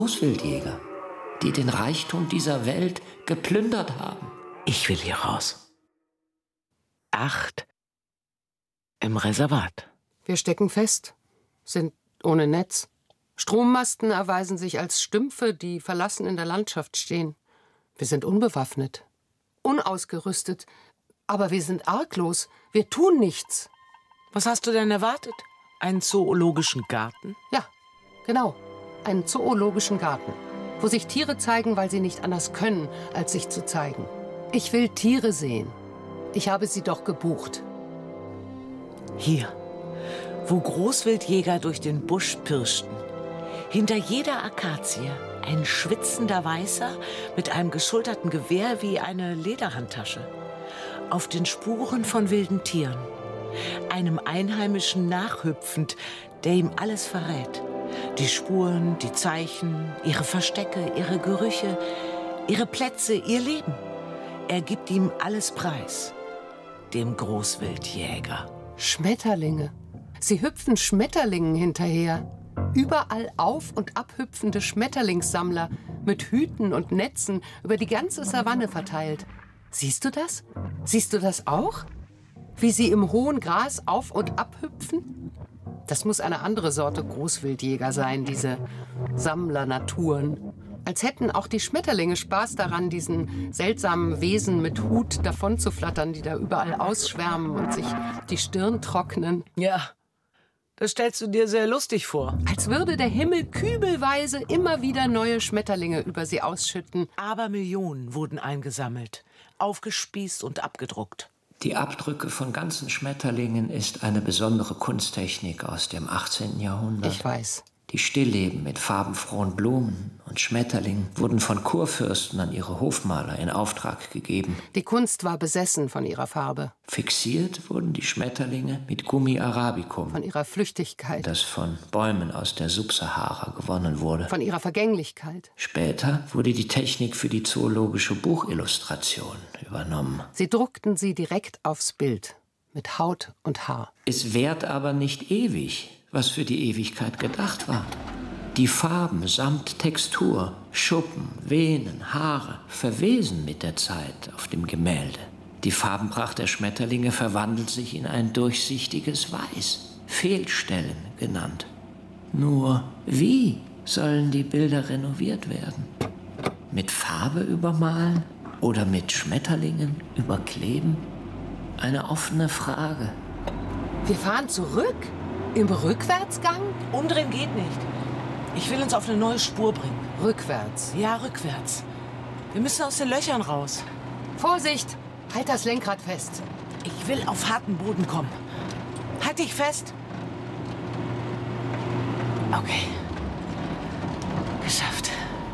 Großwildjäger, die den Reichtum dieser Welt geplündert haben. Ich will hier raus. 8 im Reservat. Wir stecken fest, sind ohne Netz. Strommasten erweisen sich als Stümpfe, die verlassen in der Landschaft stehen. Wir sind unbewaffnet, unausgerüstet, aber wir sind arglos. Wir tun nichts. Was hast du denn erwartet? Einen zoologischen Garten? Ja, genau. Einen zoologischen Garten, wo sich Tiere zeigen, weil sie nicht anders können, als sich zu zeigen. Ich will Tiere sehen. Ich habe sie doch gebucht. Hier, wo Großwildjäger durch den Busch pirschten. Hinter jeder Akazie ein schwitzender Weißer mit einem geschulterten Gewehr wie eine Lederhandtasche. Auf den Spuren von wilden Tieren. Einem Einheimischen nachhüpfend, der ihm alles verrät. Die Spuren, die Zeichen, ihre Verstecke, ihre Gerüche, ihre Plätze, ihr Leben. Er gibt ihm alles preis, dem Großwildjäger. Schmetterlinge. Sie hüpfen Schmetterlingen hinterher. Überall auf- und abhüpfende Schmetterlingssammler mit Hüten und Netzen über die ganze Savanne verteilt. Siehst du das? Siehst du das auch? Wie sie im hohen Gras auf- und abhüpfen? Das muss eine andere Sorte Großwildjäger sein, diese Sammlernaturen. Als hätten auch die Schmetterlinge Spaß daran, diesen seltsamen Wesen mit Hut davonzuflattern, die da überall ausschwärmen und sich die Stirn trocknen. Ja, das stellst du dir sehr lustig vor. Als würde der Himmel kübelweise immer wieder neue Schmetterlinge über sie ausschütten. Aber Millionen wurden eingesammelt, aufgespießt und abgedruckt. Die Abdrücke von ganzen Schmetterlingen ist eine besondere Kunsttechnik aus dem 18. Jahrhundert. Ich weiß. Die Stillleben mit farbenfrohen Blumen und Schmetterlingen wurden von Kurfürsten an ihre Hofmaler in Auftrag gegeben. Die Kunst war besessen von ihrer Farbe. Fixiert wurden die Schmetterlinge mit Gummi arabicum, Von ihrer Flüchtigkeit. das von Bäumen aus der Subsahara gewonnen wurde. Von ihrer Vergänglichkeit. Später wurde die Technik für die zoologische Buchillustration übernommen. Sie druckten sie direkt aufs Bild. Mit Haut und Haar. Es währt aber nicht ewig, was für die Ewigkeit gedacht war. Die Farben samt Textur, Schuppen, Venen, Haare verwesen mit der Zeit auf dem Gemälde. Die Farbenpracht der Schmetterlinge verwandelt sich in ein durchsichtiges Weiß, Fehlstellen genannt. Nur wie sollen die Bilder renoviert werden? Mit Farbe übermalen oder mit Schmetterlingen überkleben? Eine offene Frage. Wir fahren zurück? Im Rückwärtsgang? Umdrehen geht nicht. Ich will uns auf eine neue Spur bringen. Rückwärts. Ja, rückwärts. Wir müssen aus den Löchern raus. Vorsicht! Halt das Lenkrad fest. Ich will auf harten Boden kommen. Halt dich fest. Okay. Geschafft.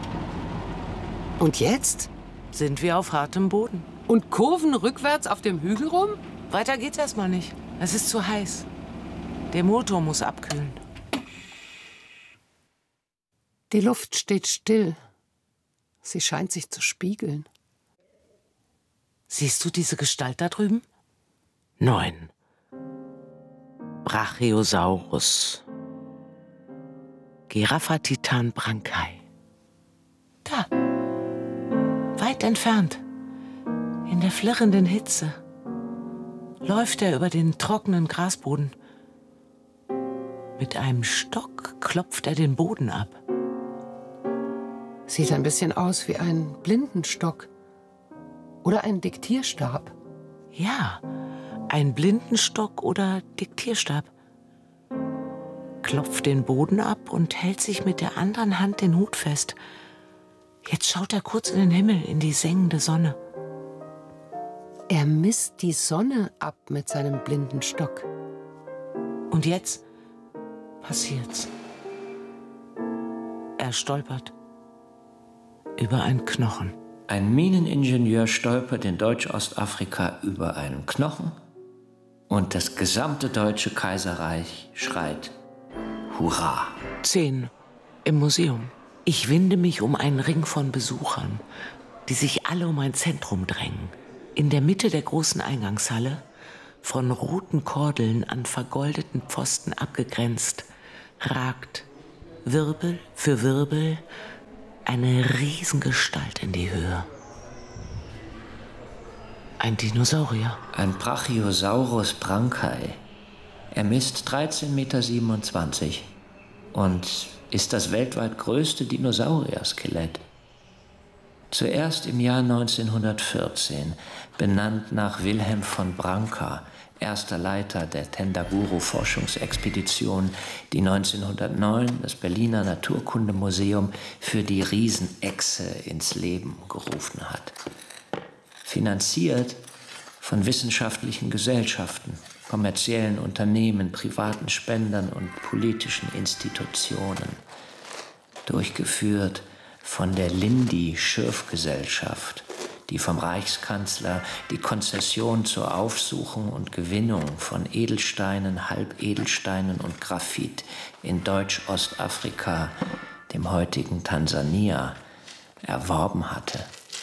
Und jetzt? Sind wir auf hartem Boden. Und Kurven rückwärts auf dem Hügel rum? Weiter geht's erstmal nicht. Es ist zu heiß. Der Motor muss abkühlen. Die Luft steht still. Sie scheint sich zu spiegeln. Siehst du diese Gestalt da drüben? 9. Brachiosaurus. Giraffa titan brancae. Da. Weit entfernt. In der flirrenden Hitze. Läuft er über den trockenen Grasboden. Mit einem Stock klopft er den Boden ab. Sieht ein bisschen aus wie ein Blindenstock. Oder ein Diktierstab. Ja, ein Blindenstock oder Diktierstab. Klopft den Boden ab und hält sich mit der anderen Hand den Hut fest. Jetzt schaut er kurz in den Himmel, in die sengende Sonne. Er misst die Sonne ab mit seinem Blindenstock. Und jetzt passiert's. Er stolpert über einen Knochen. Ein Mineningenieur stolpert in Deutsch-Ostafrika über einen Knochen und das gesamte Deutsche Kaiserreich schreit Hurra! 10 im Museum. Ich winde mich um einen Ring von Besuchern, die sich alle um ein Zentrum drängen. In der Mitte der großen Eingangshalle, von roten Kordeln an vergoldeten Pfosten abgegrenzt, ragt Wirbel für Wirbel eine Riesengestalt in die Höhe. Ein Dinosaurier. Ein Brachiosaurus brancae. Er misst 13,27 Meter und ist das weltweit größte Dinosaurier-Skelett. Zuerst im Jahr 1914, benannt nach Wilhelm von Branca, erster Leiter der Tendaguru-Forschungsexpedition, die 1909 das Berliner Naturkundemuseum für die Riesenechse ins Leben gerufen hat. Finanziert von wissenschaftlichen Gesellschaften, kommerziellen Unternehmen, privaten Spendern und politischen Institutionen. Durchgeführt von der Lindy-Schürf-Gesellschaft, die vom Reichskanzler die Konzession zur Aufsuchung und Gewinnung von Edelsteinen, Halbedelsteinen und Graphit in Deutsch-Ostafrika, dem heutigen Tansania, erworben hatte.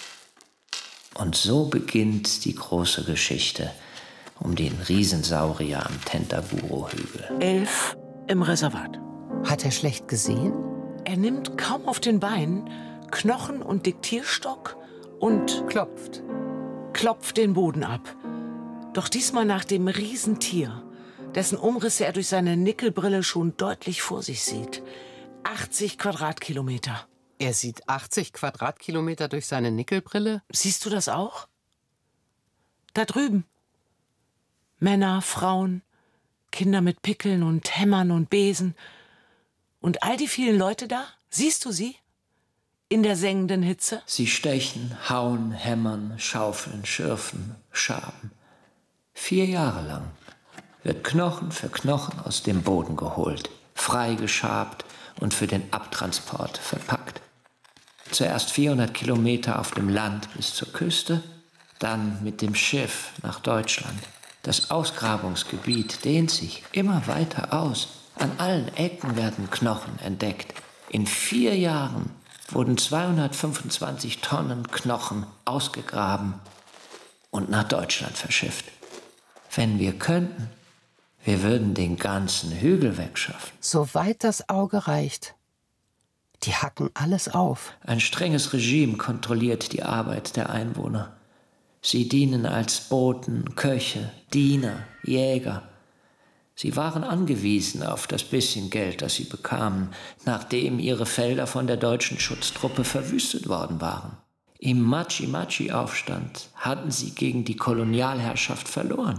Und so beginnt die große Geschichte um den Riesensaurier am Tendaguru-Hügel. 11 im Reservat. Hat er schlecht gesehen? Er nimmt kaum auf den Beinen Knochen und Diktierstock und klopft den Boden ab. Doch diesmal nach dem Riesentier, dessen Umrisse er durch seine Nickelbrille schon deutlich vor sich sieht. 80 Quadratkilometer. Er sieht 80 Quadratkilometer durch seine Nickelbrille? Siehst du das auch? Da drüben. Männer, Frauen, Kinder mit Pickeln und Hämmern und Besen. Und all die vielen Leute da, siehst du sie? In der sengenden Hitze? Sie stechen, hauen, hämmern, schaufeln, schürfen, schaben. 4 Jahre lang wird Knochen für Knochen aus dem Boden geholt, frei geschabt und für den Abtransport verpackt. Zuerst 400 Kilometer auf dem Land bis zur Küste, dann mit dem Schiff nach Deutschland. Das Ausgrabungsgebiet dehnt sich immer weiter aus. An allen Ecken werden Knochen entdeckt. In 4 Jahren wurden 225 Tonnen Knochen ausgegraben und nach Deutschland verschifft. Wenn wir könnten, wir würden den ganzen Hügel wegschaffen. Soweit das Auge reicht. Die hacken alles auf. Ein strenges Regime kontrolliert die Arbeit der Einwohner. Sie dienen als Boten, Köche, Diener, Jäger. Sie waren angewiesen auf das bisschen Geld, das sie bekamen, nachdem ihre Felder von der deutschen Schutztruppe verwüstet worden waren. Im Machi-Machi-Aufstand hatten sie gegen die Kolonialherrschaft verloren.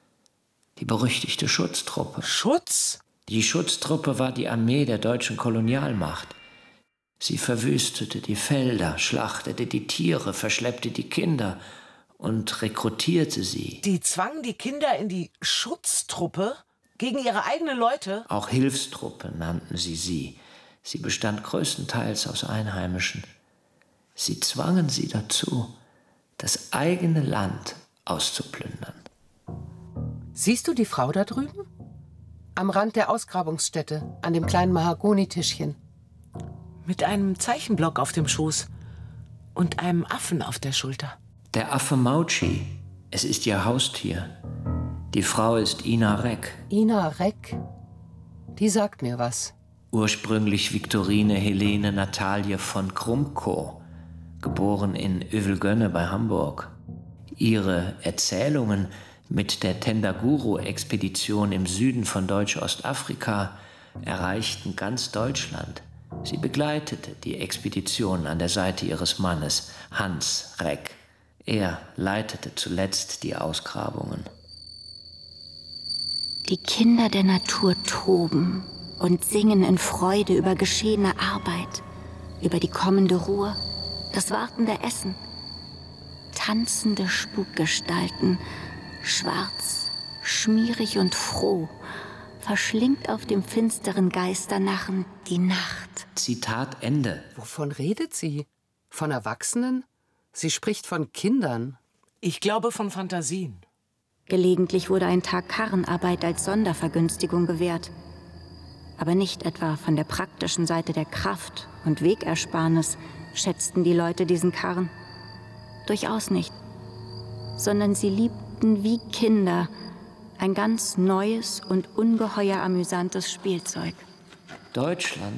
Die berüchtigte Schutztruppe. Schutz? Die Schutztruppe war die Armee der deutschen Kolonialmacht. Sie verwüstete die Felder, schlachtete die Tiere, verschleppte die Kinder und rekrutierte sie. Die zwangen die Kinder in die Schutztruppe gegen ihre eigenen Leute? Auch Hilfstruppe nannten sie sie. Sie bestand größtenteils aus Einheimischen. Sie zwangen sie dazu, das eigene Land auszuplündern. Siehst du die Frau da drüben? Am Rand der Ausgrabungsstätte, an dem kleinen Mahagonitischchen. Mit einem Zeichenblock auf dem Schoß und einem Affen auf der Schulter. Der Affe Mauchi, es ist ihr Haustier. Die Frau ist Ina Reck. Ina Reck? Die sagt mir was. Ursprünglich Viktorine Helene Natalie von Krumkow, geboren in Övelgönne bei Hamburg. Ihre Erzählungen mit der Tendaguru-Expedition im Süden von Deutsch-Ostafrika erreichten ganz Deutschland. Sie begleitete die Expedition an der Seite ihres Mannes, Hans Reck. Er leitete zuletzt die Ausgrabungen. Die Kinder der Natur toben und singen in Freude über geschehene Arbeit, über die kommende Ruhe, das wartende Essen. Tanzende Spukgestalten, schwarz, schmierig und froh, verschlingt auf dem finsteren Geisternarren die Nacht. Zitat Ende. Wovon redet sie? Von Erwachsenen? Sie spricht von Kindern. Ich glaube von Fantasien. Gelegentlich wurde ein Tag Karrenarbeit als Sondervergünstigung gewährt. Aber nicht etwa von der praktischen Seite der Kraft und Wegersparnis schätzten die Leute diesen Karren. Durchaus nicht. Sondern sie liebten wie Kinder ein ganz neues und ungeheuer amüsantes Spielzeug. Deutschland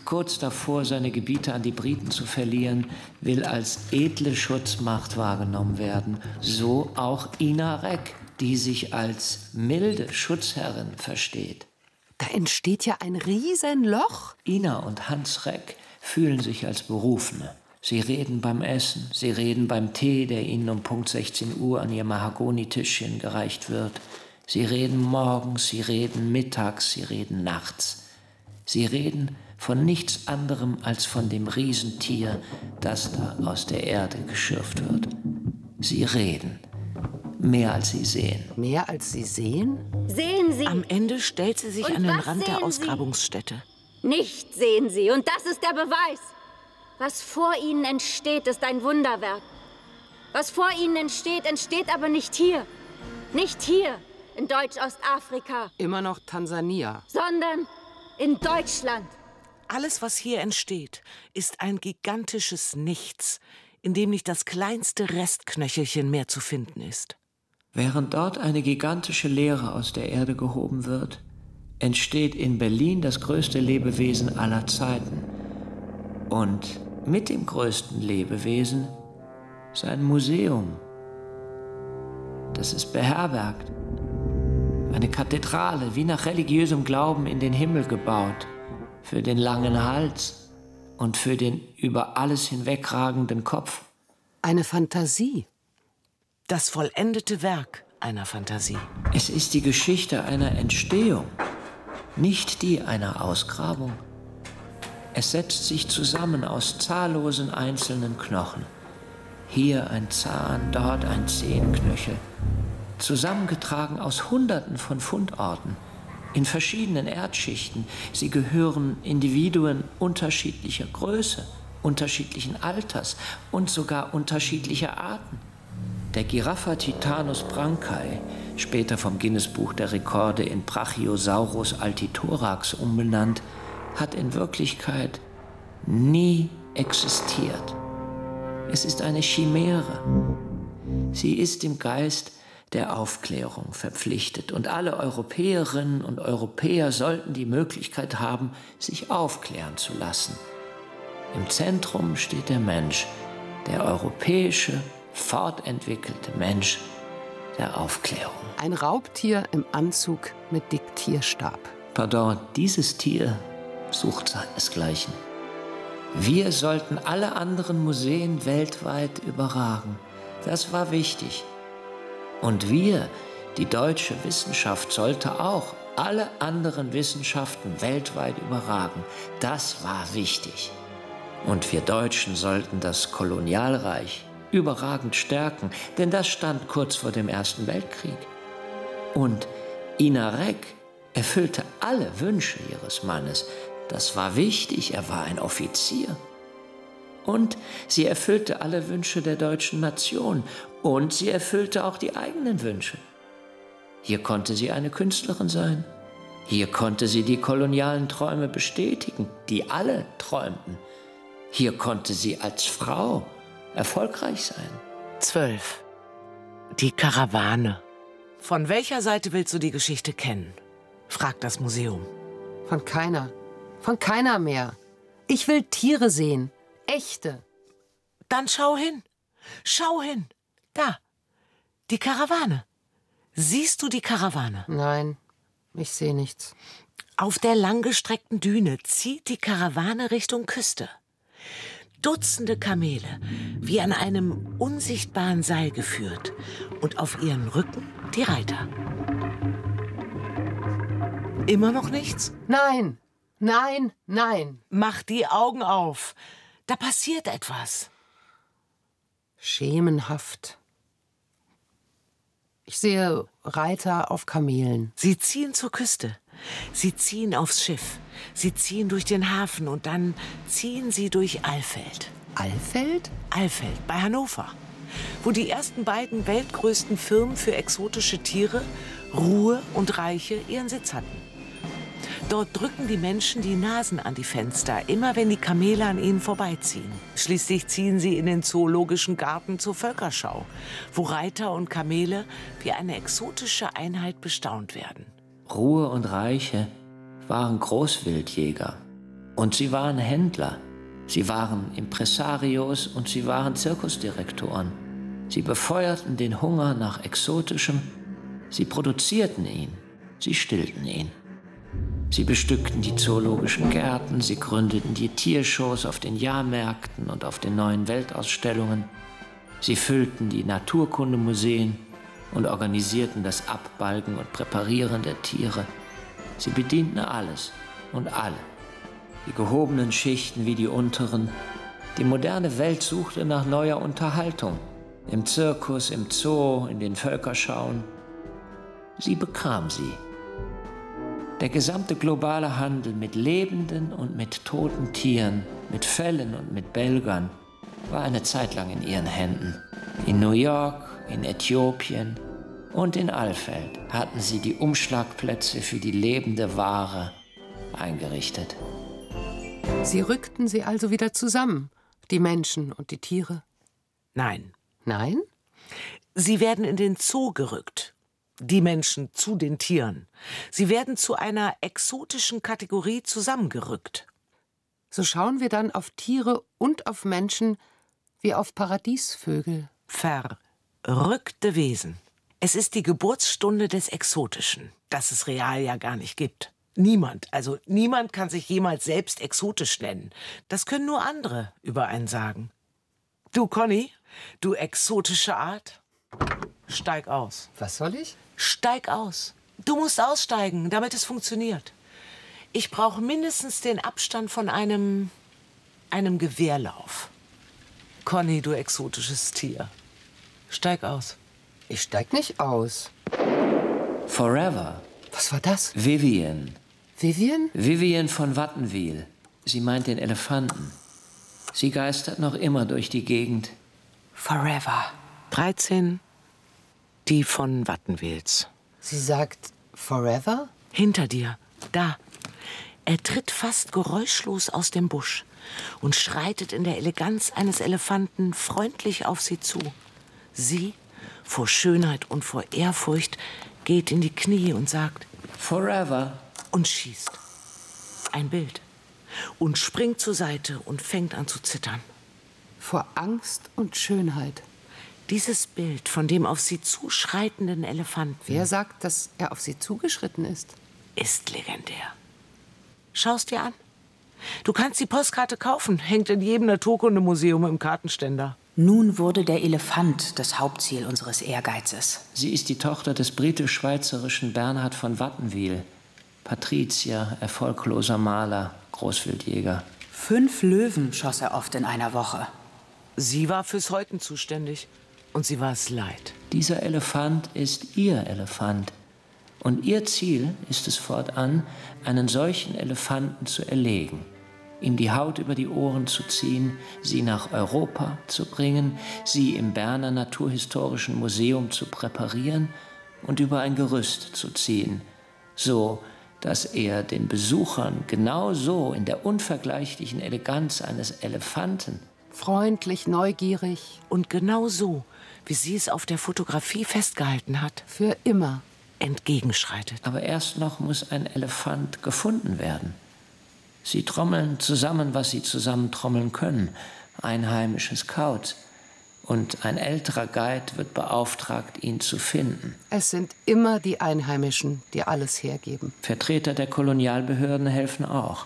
kurz davor, seine Gebiete an die Briten zu verlieren, will als edle Schutzmacht wahrgenommen werden. So auch Ina Rek, die sich als milde Schutzherrin versteht. Da entsteht ja ein Riesenloch. Ina und Hans Rek fühlen sich als Berufene. Sie reden beim Essen, sie reden beim Tee, der ihnen um Punkt 16 Uhr an ihr Mahagonitischchen gereicht wird. Sie reden morgens, sie reden mittags, sie reden nachts. Sie reden von nichts anderem als von dem Riesentier, das da aus der Erde geschürft wird. Sie reden, mehr als sie sehen. Mehr als Sie sehen? Sehen Sie! Am Ende stellt sie sich Und an den was Rand der sehen Sie? Ausgrabungsstätte. Nicht sehen Sie, und das ist der Beweis. Was vor Ihnen entsteht, ist ein Wunderwerk. Was vor Ihnen entsteht, entsteht aber nicht hier. Nicht hier, in Deutsch-Ostafrika, Immer noch Tansania. sondern in Deutschland. Alles, was hier entsteht, ist ein gigantisches Nichts, in dem nicht das kleinste Restknöchelchen mehr zu finden ist. Während dort eine gigantische Leere aus der Erde gehoben wird, entsteht in Berlin das größte Lebewesen aller Zeiten. Und mit dem größten Lebewesen sein Museum, das es beherbergt. Eine Kathedrale, wie nach religiösem Glauben in den Himmel gebaut, für den langen Hals und für den über alles hinwegragenden Kopf. Eine Fantasie. Das vollendete Werk einer Fantasie. Es ist die Geschichte einer Entstehung, nicht die einer Ausgrabung. Es setzt sich zusammen aus zahllosen einzelnen Knochen. Hier ein Zahn, dort ein Zehenknöchel. Zusammengetragen aus Hunderten von Fundorten, in verschiedenen Erdschichten. Sie gehören Individuen unterschiedlicher Größe, unterschiedlichen Alters und sogar unterschiedlicher Arten. Der Giraffa Titanus brancae, später vom Guinness-Buch der Rekorde in Brachiosaurus altithorax umbenannt, hat in Wirklichkeit nie existiert. Es ist eine Chimäre. Sie ist im Geist der Aufklärung verpflichtet. Und alle Europäerinnen und Europäer sollten die Möglichkeit haben, sich aufklären zu lassen. Im Zentrum steht der Mensch, der europäische, fortentwickelte Mensch der Aufklärung. Ein Raubtier im Anzug mit Diktierstab. Pardon, dieses Tier sucht seinesgleichen. Wir sollten alle anderen Museen weltweit überragen. Das war wichtig. Und wir, die deutsche Wissenschaft, sollte auch alle anderen Wissenschaften weltweit überragen. Das war wichtig. Und wir Deutschen sollten das Kolonialreich überragend stärken, denn das stand kurz vor dem Ersten Weltkrieg. Und Ina Rek erfüllte alle Wünsche ihres Mannes. Das war wichtig, er war ein Offizier. Und sie erfüllte alle Wünsche der deutschen Nation. Und sie erfüllte auch die eigenen Wünsche. Hier konnte sie eine Künstlerin sein. Hier konnte sie die kolonialen Träume bestätigen, die alle träumten. Hier konnte sie als Frau erfolgreich sein. 12. Die Karawane. Von welcher Seite willst du die Geschichte kennen? Fragt das Museum. Von keiner. Von keiner mehr. Ich will Tiere sehen. Echte. Dann schau hin. Schau hin. Da. Die Karawane. Siehst du die Karawane? Nein, ich sehe nichts. Auf der langgestreckten Düne zieht die Karawane Richtung Küste. Dutzende Kamele, wie an einem unsichtbaren Seil geführt. Und auf ihren Rücken die Reiter. Immer noch nichts? Nein, nein, nein. Mach die Augen auf. Da passiert etwas. Schemenhaft. Ich sehe Reiter auf Kamelen. Sie ziehen zur Küste. Sie ziehen aufs Schiff. Sie ziehen durch den Hafen und dann ziehen sie durch Alfeld. Alfeld? Alfeld bei Hannover, wo die ersten beiden weltgrößten Firmen für exotische Tiere, Ruhe und Reiche, ihren Sitz hatten. Dort drücken die Menschen die Nasen an die Fenster, immer wenn die Kamele an ihnen vorbeiziehen. Schließlich ziehen sie in den Zoologischen Garten zur Völkerschau, wo Reiter und Kamele wie eine exotische Einheit bestaunt werden. Ruhe und Reiche waren Großwildjäger. Und sie waren Händler. Sie waren Impresarios und sie waren Zirkusdirektoren. Sie befeuerten den Hunger nach Exotischem. Sie produzierten ihn. Sie stillten ihn. Sie bestückten die zoologischen Gärten. Sie gründeten die Tiershows auf den Jahrmärkten und auf den neuen Weltausstellungen. Sie füllten die Naturkundemuseen und organisierten das Abbalgen und Präparieren der Tiere. Sie bedienten alles und alle. Die gehobenen Schichten wie die unteren. Die moderne Welt suchte nach neuer Unterhaltung. Im Zirkus, im Zoo, in den Völkerschauen. Sie bekam sie. Der gesamte globale Handel mit lebenden und mit toten Tieren, mit Fellen und mit Belgern, war eine Zeit lang in ihren Händen. In New York, in Äthiopien und in Alfeld hatten sie die Umschlagplätze für die lebende Ware eingerichtet. Sie rückten sie also wieder zusammen, die Menschen und die Tiere? Nein. Nein? Sie werden in den Zoo gerückt. Die Menschen zu den Tieren. Sie werden zu einer exotischen Kategorie zusammengerückt. So schauen wir dann auf Tiere und auf Menschen wie auf Paradiesvögel. Verrückte Wesen. Es ist die Geburtsstunde des Exotischen, das es real ja gar nicht gibt. Niemand kann sich jemals selbst exotisch nennen. Das können nur andere über einen sagen. Du, Conny, du exotische Art, steig aus. Was soll ich? Steig aus. Du musst aussteigen, damit es funktioniert. Ich brauche mindestens den Abstand von einem Gewehrlauf. Conny, du exotisches Tier. Steig aus. Ich steig nicht aus. Forever. Was war das? Vivian. Vivian? Vivian von Wattenwyl. Sie meint den Elefanten. Sie geistert noch immer durch die Gegend. Forever. 13. Die von Wattenwyls. Sie sagt Forever? Hinter dir. Da. Er tritt fast geräuschlos aus dem Busch und schreitet in der Eleganz eines Elefanten freundlich auf sie zu. Sie, vor Schönheit und vor Ehrfurcht, geht in die Knie und sagt Forever. Und schießt. Ein Bild. Und springt zur Seite und fängt an zu zittern. Vor Angst und Schönheit. Dieses Bild von dem auf sie zuschreitenden Elefanten. Wer sagt, dass er auf sie zugeschritten ist? Ist legendär. Schau's dir an. Du kannst die Postkarte kaufen. Hängt in jedem Naturkundemuseum im Kartenständer. Nun wurde der Elefant das Hauptziel unseres Ehrgeizes. Sie ist die Tochter des britisch-schweizerischen Bernhard von Wattenwyl. Patrizier, erfolgloser Maler, Großwildjäger. 5 Löwen schoss er oft in einer Woche. Sie war fürs Häuten zuständig. Und sie war es leid. Dieser Elefant ist ihr Elefant. Und ihr Ziel ist es fortan, einen solchen Elefanten zu erlegen, ihm die Haut über die Ohren zu ziehen, sie nach Europa zu bringen, sie im Berner Naturhistorischen Museum zu präparieren und über ein Gerüst zu ziehen, so dass er den Besuchern genau so in der unvergleichlichen Eleganz eines Elefanten, freundlich, neugierig und genau so, wie sie es auf der Fotografie festgehalten hat, für immer entgegenschreitet. Aber erst noch muss ein Elefant gefunden werden. Sie trommeln zusammen, was sie zusammen trommeln können. Einheimisches Kauz. Und ein älterer Guide wird beauftragt, ihn zu finden. Es sind immer die Einheimischen, die alles hergeben. Vertreter der Kolonialbehörden helfen auch.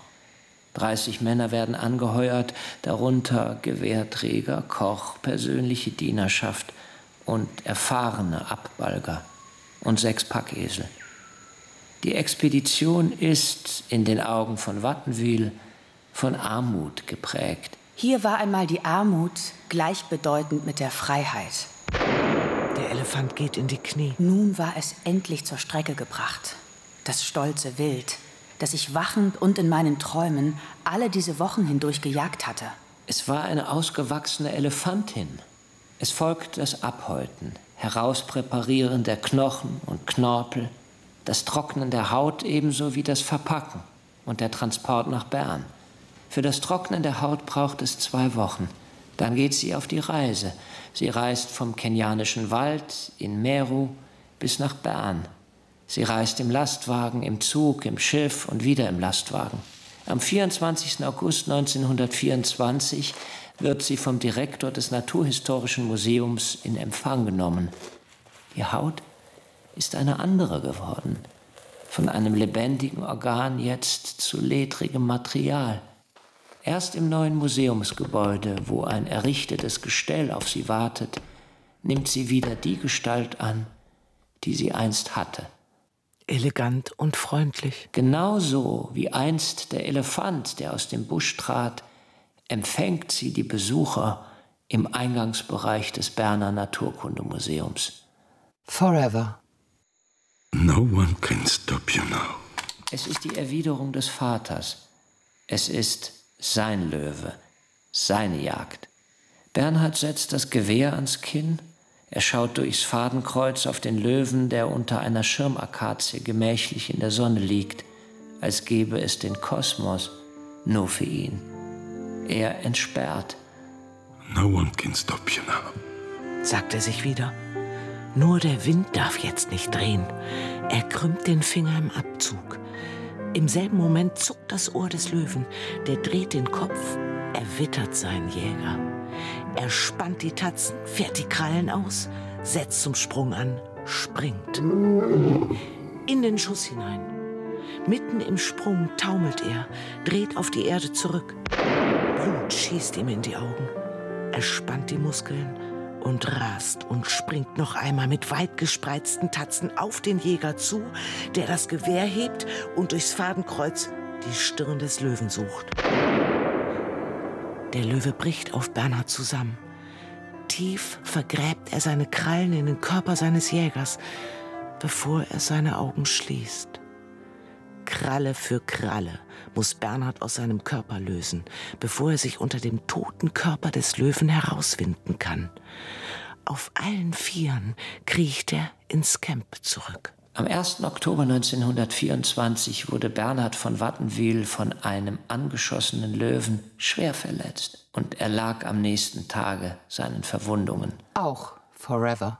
30 Männer werden angeheuert, darunter Gewehrträger, Koch, persönliche Dienerschaft und erfahrene Abbalger und 6 Packesel. Die Expedition ist in den Augen von Wattenwyl von Armut geprägt. Hier war einmal die Armut gleichbedeutend mit der Freiheit. Der Elefant geht in die Knie. Nun war es endlich zur Strecke gebracht. Das stolze Wild, das ich wachend und in meinen Träumen alle diese Wochen hindurch gejagt hatte. Es war eine ausgewachsene Elefantin. Es folgt das Abhäuten, Herauspräparieren der Knochen und Knorpel, das Trocknen der Haut ebenso wie das Verpacken und der Transport nach Bern. Für das Trocknen der Haut braucht es 2 Wochen. Dann geht sie auf die Reise. Sie reist vom kenianischen Wald in Meru bis nach Bern. Sie reist im Lastwagen, im Zug, im Schiff und wieder im Lastwagen. Am 24. August 1924 wird sie vom Direktor des Naturhistorischen Museums in Empfang genommen. Die Haut ist eine andere geworden, von einem lebendigen Organ jetzt zu ledrigem Material. Erst im neuen Museumsgebäude, wo ein errichtetes Gestell auf sie wartet, nimmt sie wieder die Gestalt an, die sie einst hatte. Elegant und freundlich. Genauso wie einst der Elefant, der aus dem Busch trat, empfängt sie die Besucher im Eingangsbereich des Berner Naturkundemuseums. Forever. No one can stop you now. Es ist die Erwiderung des Vaters. Es ist sein Löwe, seine Jagd. Bernhard setzt das Gewehr ans Kinn. Er schaut durchs Fadenkreuz auf den Löwen, der unter einer Schirmakazie gemächlich in der Sonne liegt, als gäbe es den Kosmos nur für ihn. Er entsperrt. No one can stop you now. Sagt er sich wieder. Nur der Wind darf jetzt nicht drehen. Er krümmt den Finger im Abzug. Im selben Moment zuckt das Ohr des Löwen. Der dreht den Kopf, erwittert seinen Jäger. Er spannt die Tatzen, fährt die Krallen aus, setzt zum Sprung an, springt. In den Schuss hinein. Mitten im Sprung taumelt er, dreht auf die Erde zurück. Blut schießt ihm in die Augen. Er spannt die Muskeln und rast und springt noch einmal mit weit gespreizten Tatzen auf den Jäger zu, der das Gewehr hebt und durchs Fadenkreuz die Stirn des Löwen sucht. Der Löwe bricht auf Bernhard zusammen. Tief vergräbt er seine Krallen in den Körper seines Jägers, bevor er seine Augen schließt. Kralle für Kralle muss Bernhard aus seinem Körper lösen, bevor er sich unter dem toten Körper des Löwen herauswinden kann. Auf allen Vieren kriecht er ins Camp zurück. Am 1. Oktober 1924 wurde Bernhard von Wattenwyl von einem angeschossenen Löwen schwer verletzt und erlag am nächsten Tage seinen Verwundungen. Auch Forever.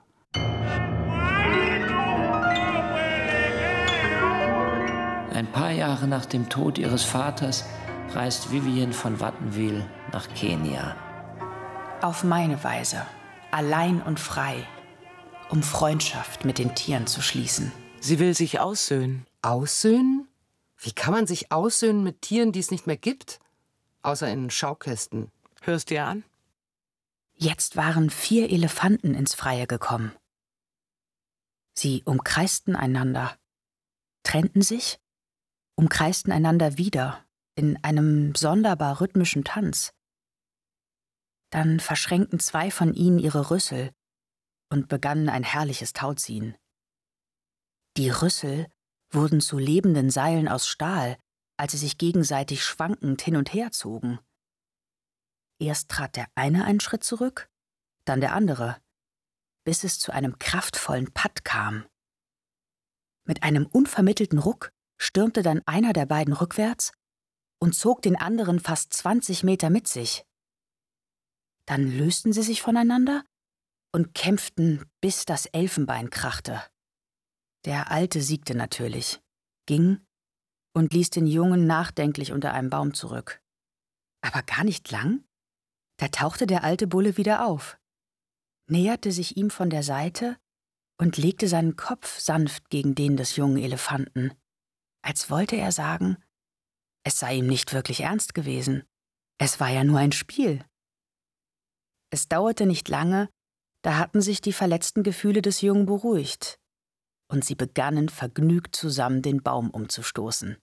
Ein paar Jahre nach dem Tod ihres Vaters reist Vivien von Wattenwyl nach Kenia. Auf meine Weise, allein und frei, um Freundschaft mit den Tieren zu schließen. Sie will sich aussöhnen. Aussöhnen? Wie kann man sich aussöhnen mit Tieren, die es nicht mehr gibt? Außer in Schaukästen. Hörst dir an? Jetzt waren 4 Elefanten ins Freie gekommen. Sie umkreisten einander, trennten sich, umkreisten einander wieder in einem sonderbar rhythmischen Tanz. Dann verschränkten 2 von ihnen ihre Rüssel und begannen ein herrliches Tauziehen. Die Rüssel wurden zu lebenden Seilen aus Stahl, als sie sich gegenseitig schwankend hin und her zogen. Erst trat der eine einen Schritt zurück, dann der andere, bis es zu einem kraftvollen Patt kam. Mit einem unvermittelten Ruck stürmte dann einer der beiden rückwärts und zog den anderen fast 20 Meter mit sich. Dann lösten sie sich voneinander und kämpften, bis das Elfenbein krachte. Der Alte siegte natürlich, ging und ließ den Jungen nachdenklich unter einem Baum zurück. Aber gar nicht lang, da tauchte der alte Bulle wieder auf, näherte sich ihm von der Seite und legte seinen Kopf sanft gegen den des jungen Elefanten, als wollte er sagen, es sei ihm nicht wirklich ernst gewesen, es war ja nur ein Spiel. Es dauerte nicht lange, da hatten sich die verletzten Gefühle des Jungen beruhigt, und sie begannen vergnügt zusammen den Baum umzustoßen.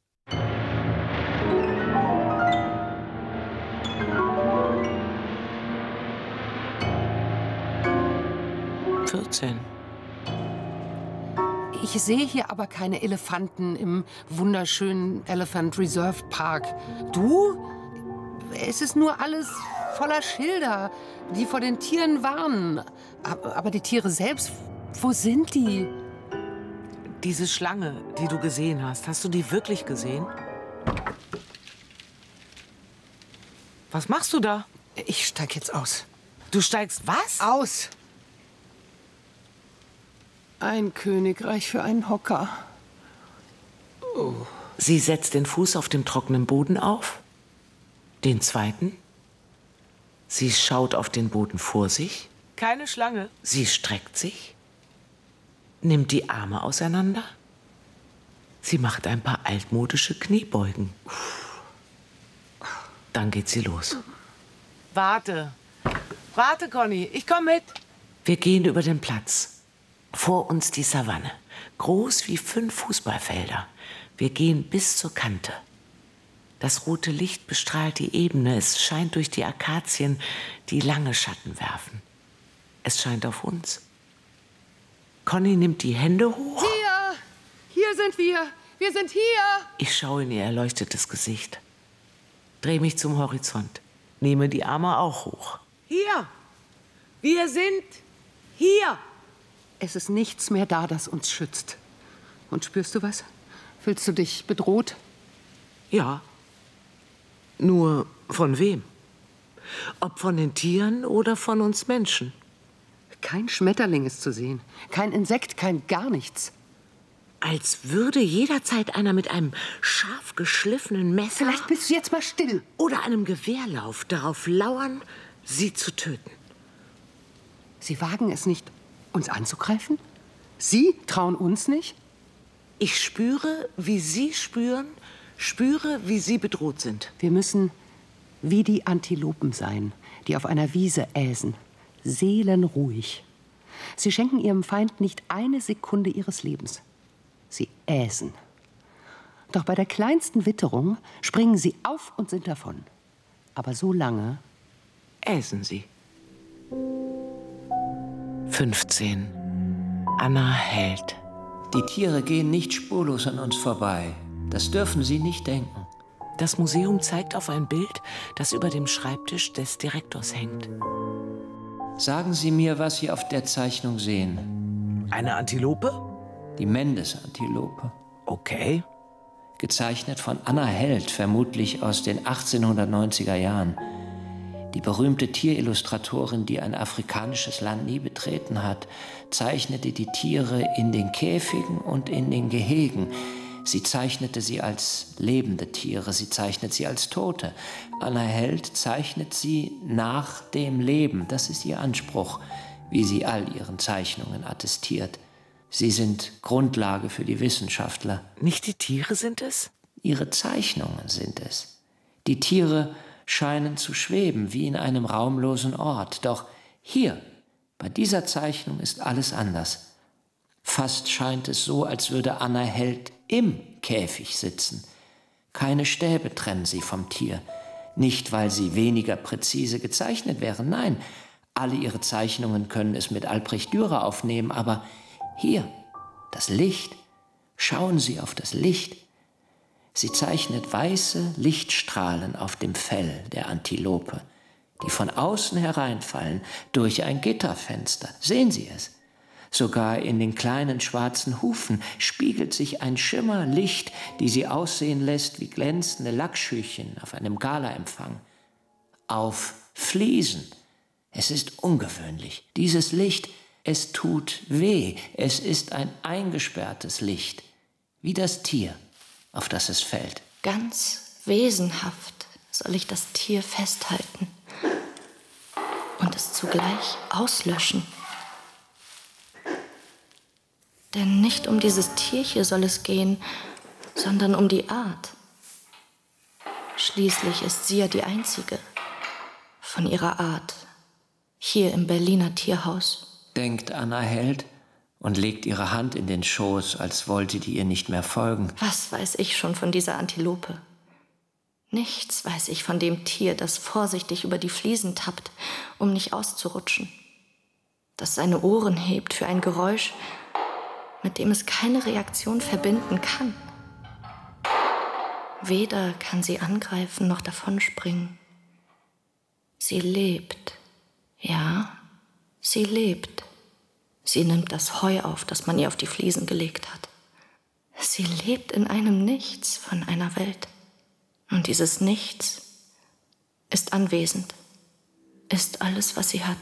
Ich sehe hier aber keine Elefanten im wunderschönen Elephant Reserve Park. Du? Es ist nur alles voller Schilder, die vor den Tieren warnen. Aber die Tiere selbst, wo sind die? Diese Schlange, die du gesehen hast du die wirklich gesehen? Was machst du da? Ich steig jetzt aus. Du steigst was? Aus! Ein Königreich für einen Hocker. Oh. Sie setzt den Fuß auf dem trockenen Boden auf, den zweiten. Sie schaut auf den Boden vor sich. Keine Schlange. Sie streckt sich, nimmt die Arme auseinander. Sie macht ein paar altmodische Kniebeugen. Dann geht sie los. Warte, Conny, ich komme mit. Wir gehen über den Platz. Vor uns die Savanne, groß wie 5 Fußballfelder. Wir gehen bis zur Kante. Das rote Licht bestrahlt die Ebene. Es scheint durch die Akazien, die lange Schatten werfen. Es scheint auf uns. Conny nimmt die Hände hoch. Hier sind wir. Wir sind hier. Ich schaue in ihr erleuchtetes Gesicht. Drehe mich zum Horizont. Nehme die Arme auch hoch. Hier. Wir sind hier. Es ist nichts mehr da, das uns schützt. Und spürst du was? Fühlst du dich bedroht? Ja. Nur von wem? Ob von den Tieren oder von uns Menschen? Kein Schmetterling ist zu sehen. Kein Insekt, kein gar nichts. Als würde jederzeit einer mit einem scharf geschliffenen Messer... Vielleicht bist du jetzt mal still. ...oder einem Gewehrlauf darauf lauern, sie zu töten. Sie wagen es nicht, uns anzugreifen? Sie trauen uns nicht? Ich spüre, wie Sie spüren, spüre, wie Sie bedroht sind. Wir müssen wie die Antilopen sein, die auf einer Wiese äsen. Seelenruhig. Sie schenken ihrem Feind nicht eine Sekunde ihres Lebens. Sie äsen. Doch bei der kleinsten Witterung springen sie auf und sind davon. Aber so lange äsen sie. 15. Anna Held. Die Tiere gehen nicht spurlos an uns vorbei. Das dürfen Sie nicht denken. Das Museum zeigt auf ein Bild, das über dem Schreibtisch des Direktors hängt. Sagen Sie mir, was Sie auf der Zeichnung sehen. Eine Antilope? Die Mendes-Antilope. Okay. Gezeichnet von Anna Held, vermutlich aus den 1890er Jahren. Die berühmte Tierillustratorin, die ein afrikanisches Land nie betreten hat, zeichnete die Tiere in den Käfigen und in den Gehegen. Sie zeichnete sie als lebende Tiere, sie zeichnet sie als Tote. Anna Held zeichnet sie nach dem Leben. Das ist ihr Anspruch, wie sie all ihren Zeichnungen attestiert. Sie sind Grundlage für die Wissenschaftler. Nicht die Tiere sind es? Ihre Zeichnungen sind es. Die Tiere scheinen zu schweben, wie in einem raumlosen Ort. Doch hier, bei dieser Zeichnung ist alles anders. Fast scheint es so, als würde Anna Held im Käfig sitzen. Keine Stäbe trennen sie vom Tier. Nicht, weil sie weniger präzise gezeichnet wären, nein. Alle ihre Zeichnungen können es mit Albrecht Dürer aufnehmen, aber hier, das Licht. Schauen Sie auf das Licht. Sie zeichnet weiße Lichtstrahlen auf dem Fell der Antilope, die von außen hereinfallen durch ein Gitterfenster. Sehen Sie es? Sogar in den kleinen schwarzen Hufen spiegelt sich ein Schimmer Licht, die sie aussehen lässt wie glänzende Lackschüchen auf einem Galaempfang. Auf Fliesen. Es ist ungewöhnlich. Dieses Licht, es tut weh. Es ist ein eingesperrtes Licht, wie das Tier, auf das es fällt. Ganz wesenhaft soll ich das Tier festhalten und es zugleich auslöschen. Denn nicht um dieses Tier hier soll es gehen, sondern um die Art. Schließlich ist sie ja die einzige von ihrer Art hier im Berliner Tierhaus. Denkt Anna Held und legt ihre Hand in den Schoß, als wollte die ihr nicht mehr folgen. Was weiß ich schon von dieser Antilope? Nichts weiß ich von dem Tier, das vorsichtig über die Fliesen tappt, um nicht auszurutschen. Das seine Ohren hebt für ein Geräusch, mit dem es keine Reaktion verbinden kann. Weder kann sie angreifen noch davonspringen. Sie lebt. Ja, sie lebt. Sie nimmt das Heu auf, das man ihr auf die Fliesen gelegt hat. Sie lebt in einem Nichts von einer Welt. Und dieses Nichts ist anwesend, ist alles, was sie hat.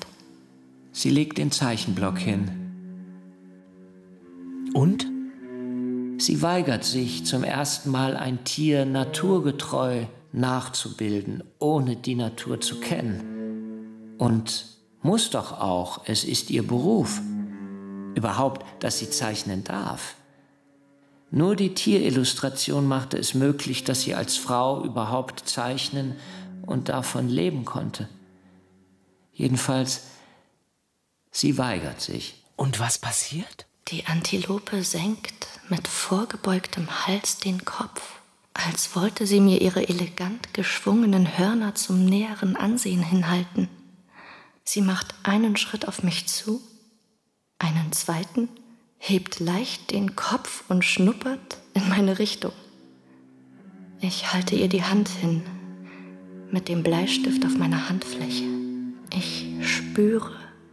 Sie legt den Zeichenblock hin. Und? Sie weigert sich, zum ersten Mal ein Tier naturgetreu nachzubilden, ohne die Natur zu kennen. Und muss doch auch, es ist ihr Beruf. Überhaupt, dass sie zeichnen darf. Nur die Tierillustration machte es möglich, dass sie als Frau überhaupt zeichnen und davon leben konnte. Jedenfalls, sie weigert sich. Und was passiert? Die Antilope senkt mit vorgebeugtem Hals den Kopf, als wollte sie mir ihre elegant geschwungenen Hörner zum näheren Ansehen hinhalten. Sie macht einen Schritt auf mich zu, einen zweiten, hebt leicht den Kopf und schnuppert in meine Richtung. Ich halte ihr die Hand hin, mit dem Bleistift auf meiner Handfläche. Ich spüre.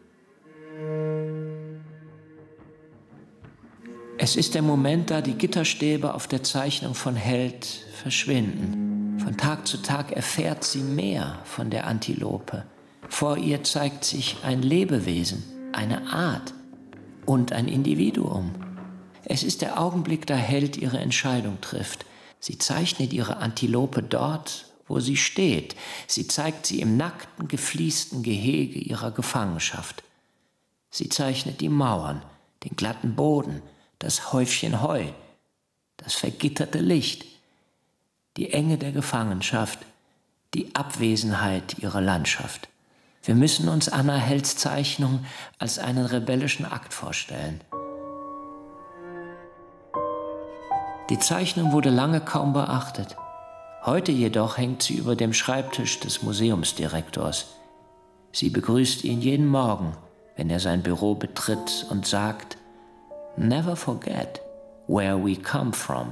Es ist der Moment, da die Gitterstäbe auf der Zeichnung von Held verschwinden. Von Tag zu Tag erfährt sie mehr von der Antilope. Vor ihr zeigt sich ein Lebewesen, eine Art und ein Individuum. Es ist der Augenblick, da Held ihre Entscheidung trifft. Sie zeichnet ihre Antilope dort, wo sie steht. Sie zeigt sie im nackten, gefliesten Gehege ihrer Gefangenschaft. Sie zeichnet die Mauern, den glatten Boden, das Häufchen Heu, das vergitterte Licht, die Enge der Gefangenschaft, die Abwesenheit ihrer Landschaft. Wir müssen uns Anna Helds Zeichnung als einen rebellischen Akt vorstellen. Die Zeichnung wurde lange kaum beachtet. Heute jedoch hängt sie über dem Schreibtisch des Museumsdirektors. Sie begrüßt ihn jeden Morgen, wenn er sein Büro betritt und sagt: Never forget where we come from.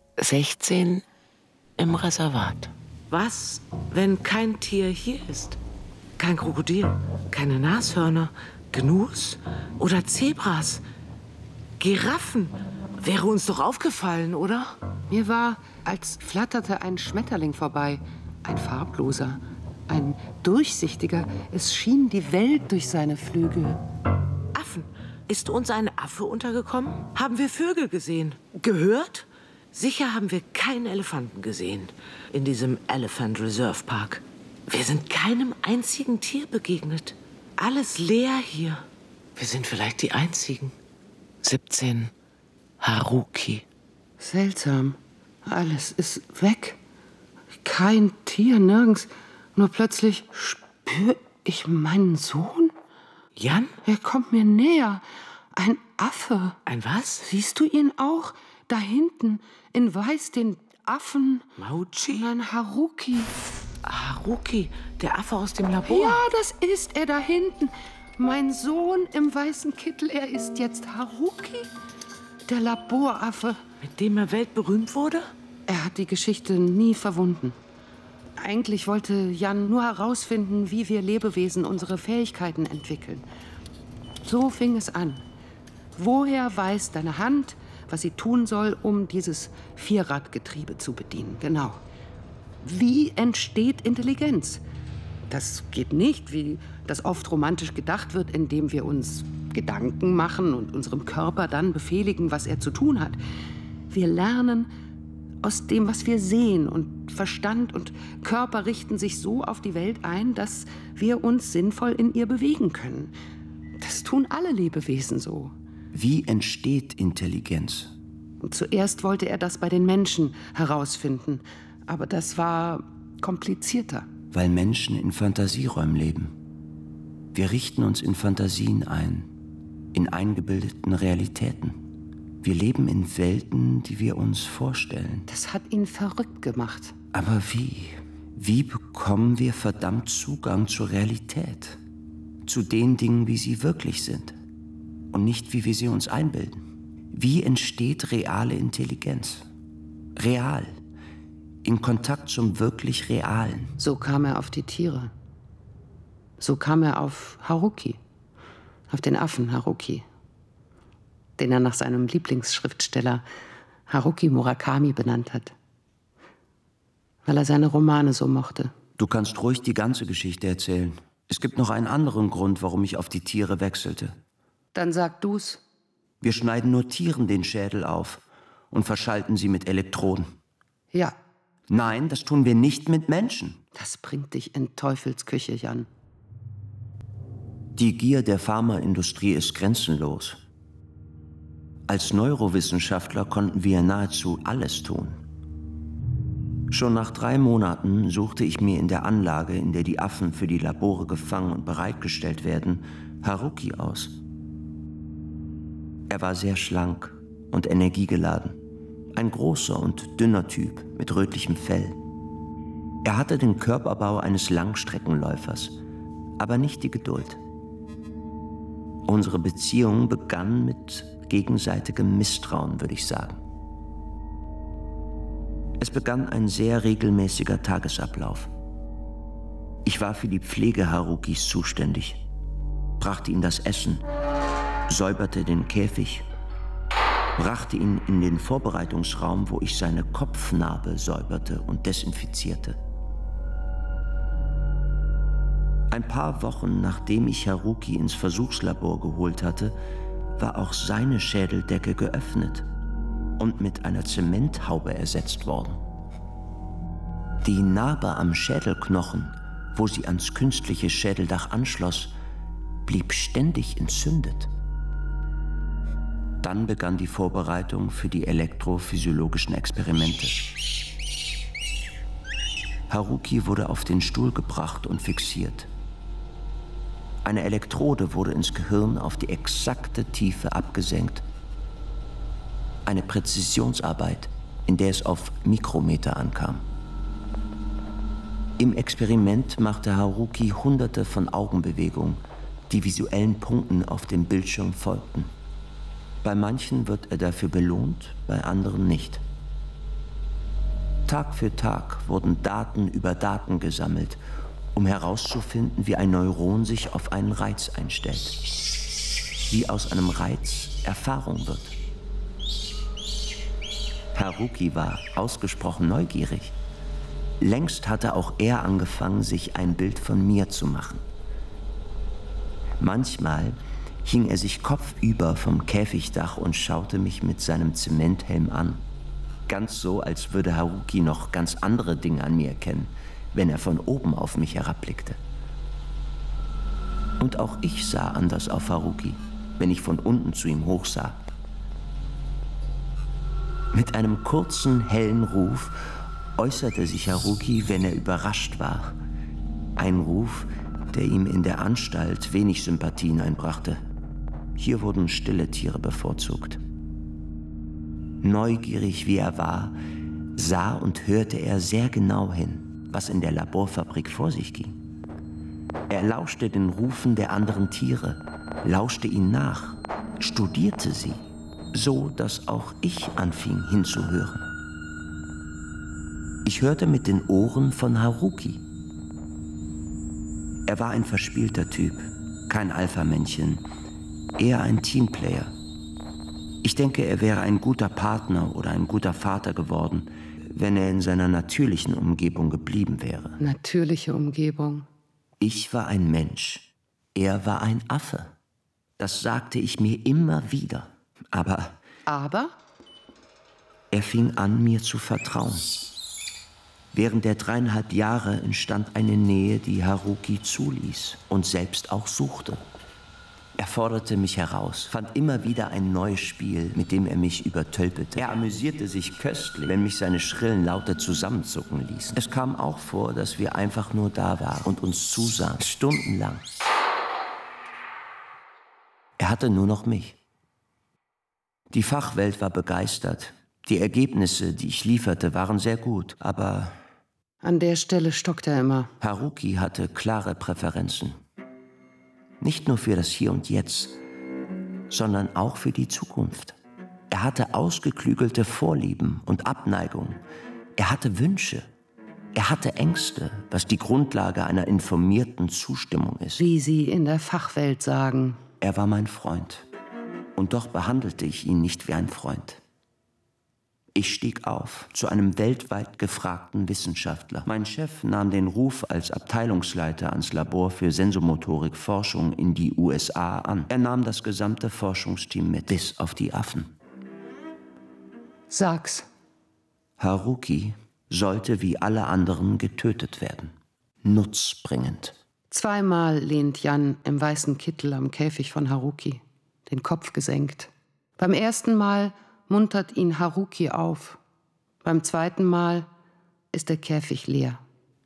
16 im Reservat. Was, wenn kein Tier hier ist? Kein Krokodil, keine Nashörner, Gnus oder Zebras. Giraffen. Wäre uns doch aufgefallen, oder? Mir war, als flatterte ein Schmetterling vorbei. Ein farbloser, ein durchsichtiger. Es schien die Welt durch seine Flügel. Affen. Ist uns ein Affe untergekommen? Haben wir Vögel gesehen? Gehört? Sicher haben wir keinen Elefanten gesehen in diesem Elephant Reserve Park. Wir sind keinem einzigen Tier begegnet. Alles leer hier. Wir sind vielleicht die Einzigen. 17. Haruki. Seltsam. Alles ist weg. Kein Tier, nirgends. Nur plötzlich spüre ich meinen Sohn. Jan? Er kommt mir näher. Ein Affe. Ein was? Siehst du ihn auch? Da hinten, in Weiß, den Affen. Mauchi? Nein, Haruki. Haruki, der Affe aus dem Labor. Ja, das ist er da hinten. Mein Sohn im weißen Kittel, er ist jetzt Haruki, der Laboraffe. Mit dem er weltberühmt wurde? Er hat die Geschichte nie verwunden. Eigentlich wollte Jan nur herausfinden, wie wir Lebewesen unsere Fähigkeiten entwickeln. So fing es an. Woher weiß deine Hand, was sie tun soll, um dieses Vierradgetriebe zu bedienen? Genau. Wie entsteht Intelligenz? Das geht nicht, wie das oft romantisch gedacht wird, indem wir uns Gedanken machen und unserem Körper dann befehligen, was er zu tun hat. Wir lernen aus dem, was wir sehen, und Verstand und Körper richten sich so auf die Welt ein, dass wir uns sinnvoll in ihr bewegen können. Das tun alle Lebewesen so. Wie entsteht Intelligenz? Und zuerst wollte er das bei den Menschen herausfinden, aber das war komplizierter. Weil Menschen in Fantasieräumen leben. Wir richten uns in Fantasien ein, in eingebildeten Realitäten. Wir leben in Welten, die wir uns vorstellen. Das hat ihn verrückt gemacht. Aber wie? Wie bekommen wir verdammt Zugang zur Realität? Zu den Dingen, wie sie wirklich sind und nicht, wie wir sie uns einbilden. Wie entsteht reale Intelligenz? Real. In Kontakt zum wirklich Realen. So kam er auf die Tiere. So kam er auf Haruki. Auf den Affen Haruki. Den er nach seinem Lieblingsschriftsteller Haruki Murakami benannt hat. Weil er seine Romane so mochte. Du kannst ruhig die ganze Geschichte erzählen. Es gibt noch einen anderen Grund, warum ich auf die Tiere wechselte. Dann sag du's. Wir schneiden nur Tieren den Schädel auf und verschalten sie mit Elektroden. Ja, Nein, das tun wir nicht mit Menschen. das bringt dich in Teufelsküche, Jan. Die Gier der Pharmaindustrie ist grenzenlos. Als Neurowissenschaftler konnten wir nahezu alles tun. Schon nach 3 Monaten suchte ich mir in der Anlage, in der die Affen für die Labore gefangen und bereitgestellt werden, Haruki aus. Er war sehr schlank und energiegeladen. Ein großer und dünner Typ mit rötlichem Fell. Er hatte den Körperbau eines Langstreckenläufers, aber nicht die Geduld. Unsere Beziehung begann mit gegenseitigem Misstrauen, würde ich sagen. Es begann ein sehr regelmäßiger Tagesablauf. Ich war für die Pflege Harukis zuständig, brachte ihm das Essen, säuberte den Käfig, brachte ihn in den Vorbereitungsraum, wo ich seine Kopfnarbe säuberte und desinfizierte. Ein paar Wochen nachdem ich Haruki ins Versuchslabor geholt hatte, war auch seine Schädeldecke geöffnet und mit einer Zementhaube ersetzt worden. Die Narbe am Schädelknochen, wo sie ans künstliche Schädeldach anschloss, blieb ständig entzündet. Dann begann die Vorbereitung für die elektrophysiologischen Experimente. Haruki wurde auf den Stuhl gebracht und fixiert. Eine Elektrode wurde ins Gehirn auf die exakte Tiefe abgesenkt. Eine Präzisionsarbeit, in der es auf Mikrometer ankam. Im Experiment machte Haruki Hunderte von Augenbewegungen, die visuellen Punkten auf dem Bildschirm folgten. Bei manchen wird er dafür belohnt, bei anderen nicht. Tag für Tag wurden Daten über Daten gesammelt, um herauszufinden, wie ein Neuron sich auf einen Reiz einstellt. Wie aus einem Reiz Erfahrung wird. Haruki war ausgesprochen neugierig. Längst hatte auch er angefangen, sich ein Bild von mir zu machen. Manchmal hing er sich kopfüber vom Käfigdach und schaute mich mit seinem Zementhelm an. Ganz so, als würde Haruki noch ganz andere Dinge an mir erkennen, wenn er von oben auf mich herabblickte. Und auch ich sah anders auf Haruki, wenn ich von unten zu ihm hochsah. Mit einem kurzen, hellen Ruf äußerte sich Haruki, wenn er überrascht war. Ein Ruf, der ihm in der Anstalt wenig Sympathien einbrachte. Hier wurden stille Tiere bevorzugt. Neugierig wie er war, sah und hörte er sehr genau hin, was in der Laborfabrik vor sich ging. Er lauschte den Rufen der anderen Tiere, lauschte ihnen nach, studierte sie, so dass auch ich anfing hinzuhören. Ich hörte mit den Ohren von Haruki. Er war ein verspielter Typ, kein Alpha-Männchen, eher ein Teamplayer. Ich denke, er wäre ein guter Partner oder ein guter Vater geworden, wenn er in seiner natürlichen Umgebung geblieben wäre. Natürliche Umgebung. Ich war ein Mensch, er war ein Affe. Das sagte ich mir immer wieder. Aber er fing an, mir zu vertrauen. Während der 3,5 Jahre entstand eine Nähe, die Haruki zuließ und selbst auch suchte. Er forderte mich heraus, fand immer wieder ein neues Spiel, mit dem er mich übertölpelte. Er amüsierte sich köstlich, wenn mich seine schrillen Laute zusammenzucken ließen. Es kam auch vor, dass wir einfach nur da waren und uns zusahen, stundenlang. Er hatte nur noch mich. Die Fachwelt war begeistert. Die Ergebnisse, die ich lieferte, waren sehr gut, aber... An der Stelle stockt er immer. Haruki hatte klare Präferenzen. Nicht nur für das Hier und Jetzt, sondern auch für die Zukunft. Er hatte ausgeklügelte Vorlieben und Abneigungen. Er hatte Wünsche. Er hatte Ängste, was die Grundlage einer informierten Zustimmung ist. Wie Sie in der Fachwelt sagen. Er war mein Freund. Und doch behandelte ich ihn nicht wie ein Freund. Ich stieg auf zu einem weltweit gefragten Wissenschaftler. Mein Chef nahm den Ruf als Abteilungsleiter ans Labor für Sensomotorik-Forschung in die USA an. Er nahm das gesamte Forschungsteam mit, bis auf die Affen. Sag's. Haruki sollte wie alle anderen getötet werden. Nutzbringend. 2-mal lehnt Jan im weißen Kittel am Käfig von Haruki, den Kopf gesenkt. Beim ersten Mal muntert ihn Haruki auf. Beim zweiten Mal ist der Käfig leer.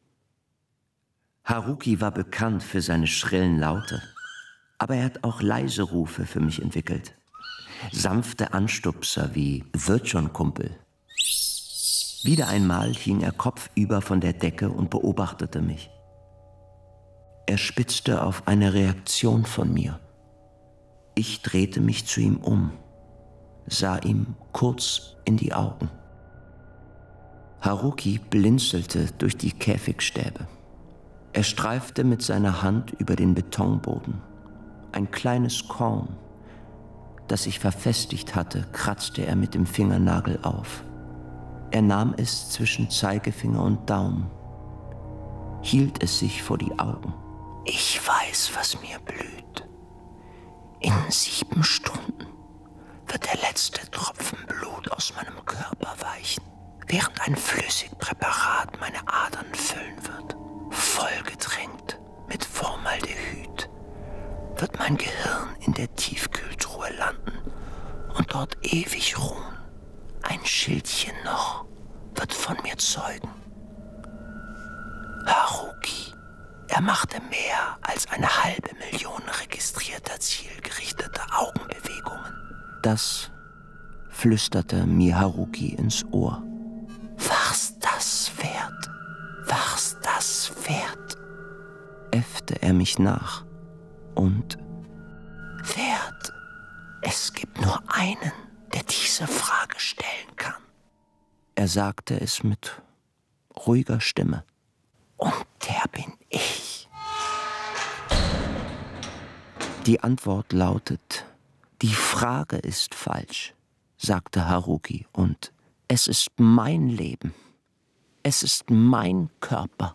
Haruki war bekannt für seine schrillen Laute. Aber er hat auch leise Rufe für mich entwickelt. Sanfte Anstupser wie »Wird schon, Kumpel«. Wieder einmal hing er kopfüber von der Decke und beobachtete mich. Er spitzte auf eine Reaktion von mir. Ich drehte mich zu ihm um, sah ihm kurz in die Augen. Haruki blinzelte durch die Käfigstäbe. Er streifte mit seiner Hand über den Betonboden. Ein kleines Korn, das sich verfestigt hatte, kratzte er mit dem Fingernagel auf. Er nahm es zwischen Zeigefinger und Daumen, hielt es sich vor die Augen. Ich weiß, was mir blüht. In 7 Stunden wird der letzte Tropfen Blut aus meinem Körper weichen, während ein Flüssigpräparat meine Adern füllen wird. Vollgetränkt mit Formaldehyd wird mein Gehirn in der Tiefkühltruhe landen und dort ewig ruhen. Ein Schildchen noch wird von mir zeugen. Haruki, er machte mehr als 500.000 registrierter zielgerichteter Augenbewegungen. Das flüsterte mir Haruki ins Ohr. War's das wert? War's das wert? Äffte er mich nach. Und wert? Es gibt nur einen, der diese Frage stellen kann. Er sagte es mit ruhiger Stimme. Und der bin ich. Die Antwort lautet, die Frage ist falsch, sagte Haruki, und es ist mein Leben. Es ist mein Körper.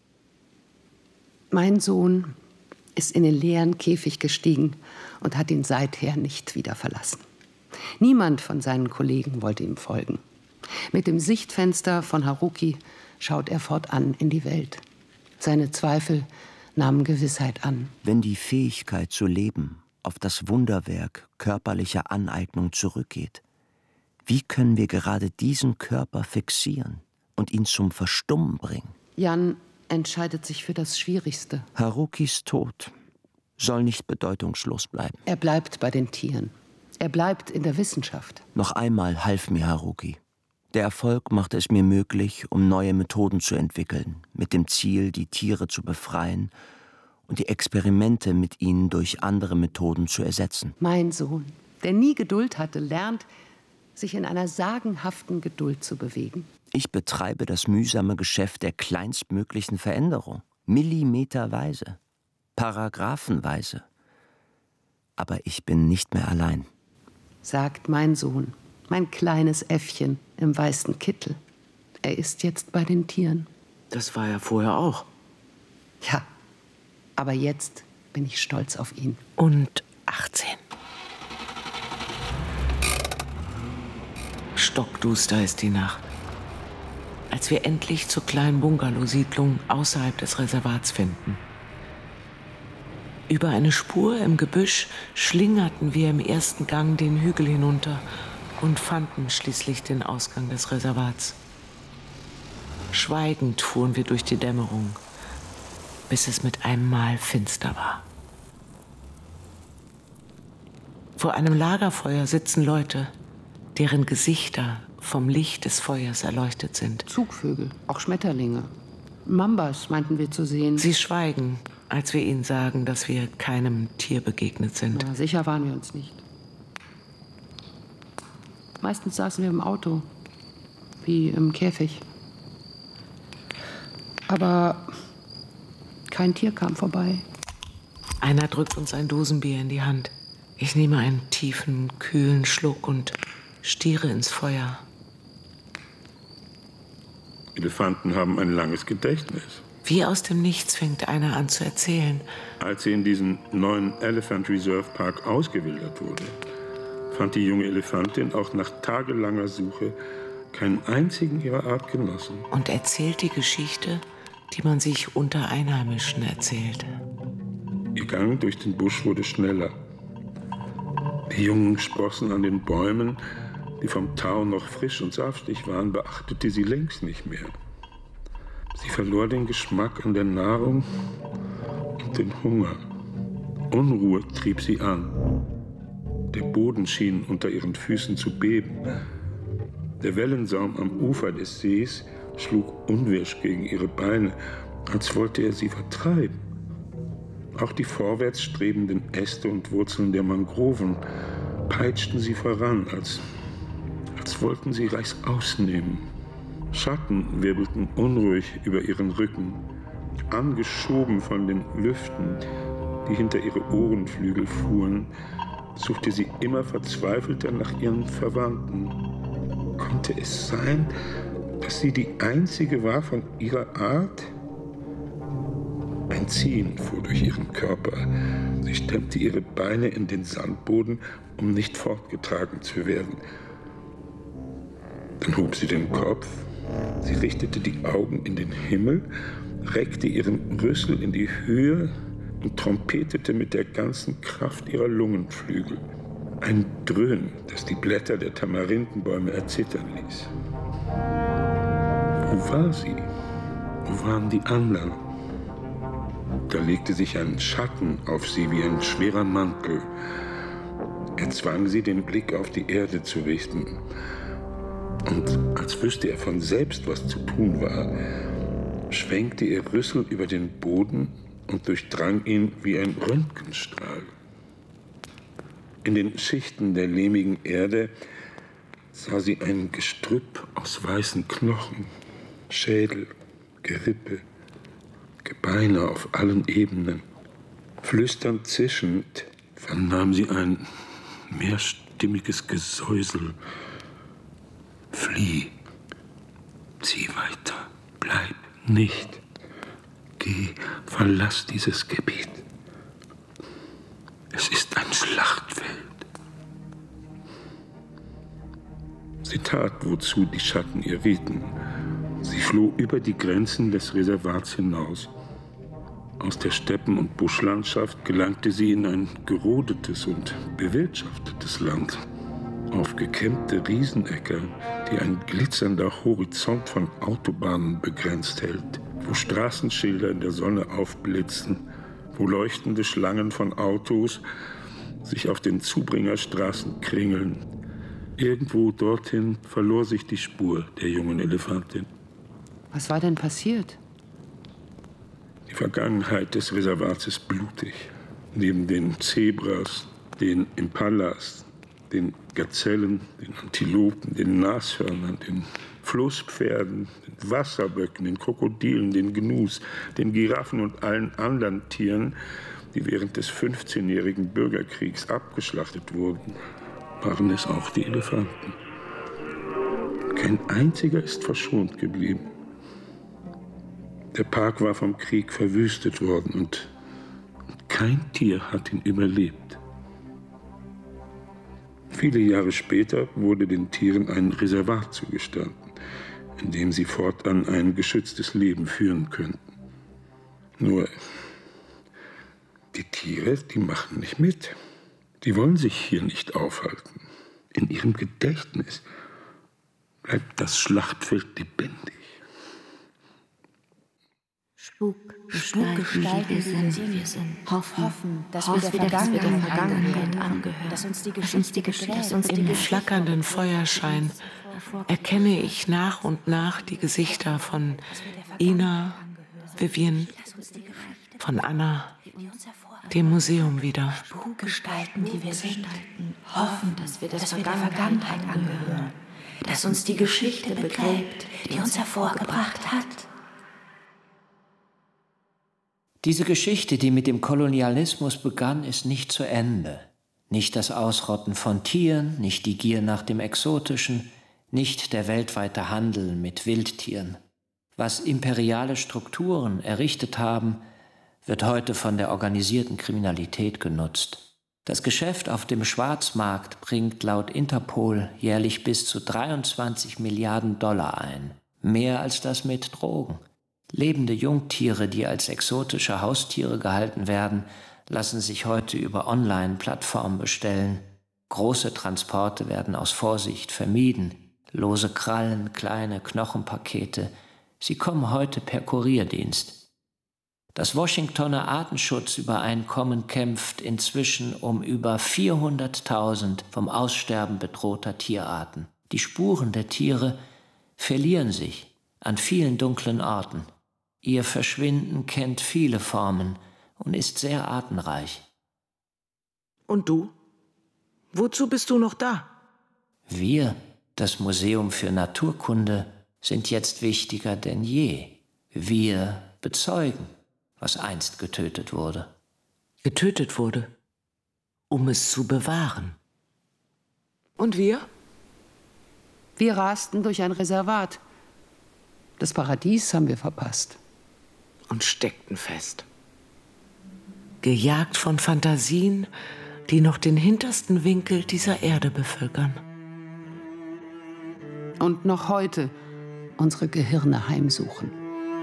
Mein Sohn ist in den leeren Käfig gestiegen und hat ihn seither nicht wieder verlassen. Niemand von seinen Kollegen wollte ihm folgen. Mit dem Sichtfenster von Haruki schaut er fortan in die Welt. Seine Zweifel nahmen Gewissheit an. Wenn die Fähigkeit zu leben auf das Wunderwerk körperlicher Aneignung zurückgeht, wie können wir gerade diesen Körper fixieren und ihn zum Verstummen bringen? Jan entscheidet sich für das Schwierigste. Harukis Tod soll nicht bedeutungslos bleiben. Er bleibt bei den Tieren. Er bleibt in der Wissenschaft. Noch einmal half mir Haruki. Der Erfolg machte es mir möglich, um neue Methoden zu entwickeln, mit dem Ziel, die Tiere zu befreien und die Experimente mit ihnen durch andere Methoden zu ersetzen. Mein Sohn, der nie Geduld hatte, lernt, sich in einer sagenhaften Geduld zu bewegen. Ich betreibe das mühsame Geschäft der kleinstmöglichen Veränderung, millimeterweise, paragraphenweise. Aber ich bin nicht mehr allein. Sagt mein Sohn, mein kleines Äffchen im weißen Kittel. Er ist jetzt bei den Tieren. Das war er vorher auch. Ja, aber jetzt bin ich stolz auf ihn. Und 18. Stockduster ist die Nacht. Als wir endlich zur kleinen Bungalow-Siedlung außerhalb des Reservats finden. Über eine Spur im Gebüsch schlingerten wir im ersten Gang den Hügel hinunter und fanden schließlich den Ausgang des Reservats. Schweigend fuhren wir durch die Dämmerung, bis es mit einem Mal finster war. Vor einem Lagerfeuer sitzen Leute, deren Gesichter vom Licht des Feuers erleuchtet sind. Zugvögel, auch Schmetterlinge. Mambas meinten wir zu sehen. Sie schweigen, als wir ihnen sagen, dass wir keinem Tier begegnet sind. Na, sicher waren wir uns nicht. Meistens saßen wir im Auto, wie im Käfig. Aber kein Tier kam vorbei. Einer drückt uns ein Dosenbier in die Hand. Ich nehme einen tiefen, kühlen Schluck und stiere ins Feuer. Elefanten haben ein langes Gedächtnis. Wie aus dem Nichts fängt einer an zu erzählen. Als sie in diesen neuen Elephant Reserve Park ausgewildert wurde, fand die junge Elefantin auch nach tagelanger Suche keinen einzigen ihrer Art Genossen. Und erzählt die Geschichte, die man sich unter Einheimischen erzählt. Ihr Gang durch den Busch wurde schneller. Die jungen Sprossen an den Bäumen, die vom Tau noch frisch und saftig waren, beachtete sie längst nicht mehr. Sie verlor den Geschmack an der Nahrung und den Hunger. Unruhe trieb sie an. Der Boden schien unter ihren Füßen zu beben. Der Wellensaum am Ufer des Sees schlug unwirsch gegen ihre Beine, als wollte er sie vertreiben. Auch die vorwärts strebenden Äste und Wurzeln der Mangroven peitschten sie voran, als wollten sie reißaus nehmen. Schatten wirbelten unruhig über ihren Rücken, angeschoben von den Lüften, die hinter ihre Ohrenflügel fuhren, suchte sie immer verzweifelter nach ihren Verwandten. Konnte es sein, dass sie die einzige war von ihrer Art? Ein Ziehen fuhr durch ihren Körper. Sie stemmte ihre Beine in den Sandboden, um nicht fortgetragen zu werden. Dann hob sie den Kopf, sie richtete die Augen in den Himmel, reckte ihren Rüssel in die Höhe und trompetete mit der ganzen Kraft ihrer Lungenflügel. Ein Dröhnen, das die Blätter der Tamarindenbäume erzittern ließ. Wo war sie? Wo waren die anderen? Da legte sich ein Schatten auf sie wie ein schwerer Mantel. Er zwang sie, den Blick auf die Erde zu richten. Und als wüsste er von selbst, was zu tun war, schwenkte ihr Rüssel über den Boden und durchdrang ihn wie ein Röntgenstrahl. In den Schichten der lehmigen Erde sah sie ein Gestrüpp aus weißen Knochen, Schädel, Gerippe, Gebeine auf allen Ebenen. Flüsternd zischend vernahm sie ein mehrstimmiges Gesäusel. Flieh, zieh weiter, bleib nicht. Geh, verlass dieses Gebiet. Es ist ein Schlachtfeld. Sie tat, wozu die Schatten ihr rieten. Sie floh über die Grenzen des Reservats hinaus. Aus der Steppen- und Buschlandschaft gelangte sie in ein gerodetes und bewirtschaftetes Land. Auf gekämmte Riesenäcker, die ein glitzernder Horizont von Autobahnen begrenzt hält, wo Straßenschilder in der Sonne aufblitzen, wo leuchtende Schlangen von Autos sich auf den Zubringerstraßen kringeln. Irgendwo dorthin verlor sich die Spur der jungen Elefantin. Was war denn passiert? Die Vergangenheit des Reservats ist blutig. Neben den Zebras, den Impalas, den Gazellen, den Antilopen, den Nashörnern, den Flusspferden, den Wasserböcken, den Krokodilen, den Gnus, den Giraffen und allen anderen Tieren, die während des 15-jährigen Bürgerkriegs abgeschlachtet wurden, waren es auch die Elefanten. Kein einziger ist verschont geblieben. Der Park war vom Krieg verwüstet worden und kein Tier hat ihn überlebt. Viele Jahre später wurde den Tieren ein Reservat zugestanden, in dem sie fortan ein geschütztes Leben führen könnten. Nur, die Tiere, die machen nicht mit. Die wollen sich hier nicht aufhalten. In ihrem Gedächtnis bleibt das Schlachtfeld lebendig. Spukgestalten, die wir sind. Hoffen, dass wir der Vergangenheit angehören. Dass uns die Geschichte Im flackernden Feuerschein erkenne ich nach und nach die Gesichter von Ina, Vivian, von Anna, dem Museum wieder. Spukgestalten, die wir sind. Hoffen, dass wir der Vergangenheit angehören. Dass uns die Geschichte begräbt, die uns hervorgebracht hat. Diese Geschichte, die mit dem Kolonialismus begann, ist nicht zu Ende. Nicht das Ausrotten von Tieren, nicht die Gier nach dem Exotischen, nicht der weltweite Handel mit Wildtieren. Was imperiale Strukturen errichtet haben, wird heute von der organisierten Kriminalität genutzt. Das Geschäft auf dem Schwarzmarkt bringt laut Interpol jährlich bis zu 23 Milliarden Dollar ein. Mehr als das mit Drogen. Lebende Jungtiere, die als exotische Haustiere gehalten werden, lassen sich heute über Online-Plattformen bestellen. Große Transporte werden aus Vorsicht vermieden. Lose Krallen, kleine Knochenpakete. Sie kommen heute per Kurierdienst. Das Washingtoner Artenschutzübereinkommen kämpft inzwischen um über 400.000 vom Aussterben bedrohter Tierarten. Die Spuren der Tiere verlieren sich an vielen dunklen Orten. Ihr Verschwinden kennt viele Formen und ist sehr artenreich. Und du? Wozu bist du noch da? Wir, das Museum für Naturkunde, sind jetzt wichtiger denn je. Wir bezeugen, was einst getötet wurde. Getötet wurde, um es zu bewahren. Und wir? Wir rasten durch ein Reservat. Das Paradies haben wir verpasst. Und steckten fest. Gejagt von Fantasien, die noch den hintersten Winkel dieser Erde bevölkern. Und noch heute unsere Gehirne heimsuchen.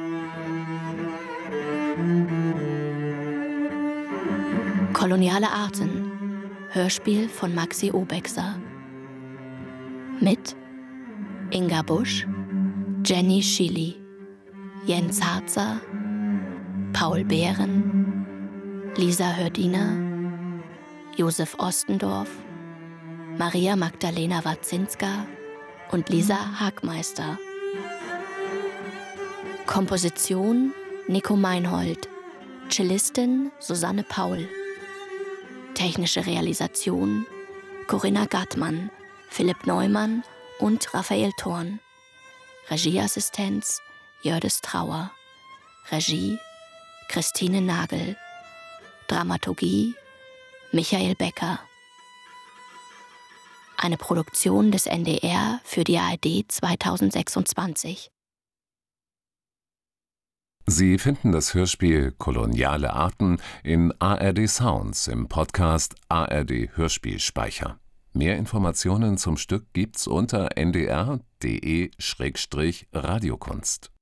Koloniale Arten. Hörspiel von Maxi Obexer. Mit Inga Busch, Jenny Schily, Jens Harzer, Paul Behren, Lisa Hördiner, Josef Ostendorf, Maria Magdalena Wadzinska und Lisa Hagmeister. Komposition Nico Meinhold, Cellistin Susanne Paul. Technische Realisation Corinna Gattmann, Philipp Neumann und Raphael Thorn. Regieassistenz Jördis Trauer. Regie Christine Nagel. Dramaturgie Michael Becker. Eine Produktion des NDR für die ARD 2026. Sie finden das Hörspiel Koloniale Arten in ARD Sounds im Podcast ARD Hörspielspeicher. Mehr Informationen zum Stück gibt's unter ndr.de/radiokunst.